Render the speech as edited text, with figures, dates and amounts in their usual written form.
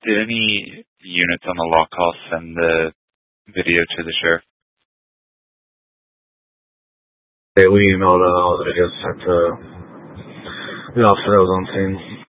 Did any units on the lock call send the video to the sheriff? Yeah, we emailed all the videos sent to the officer that was on scene.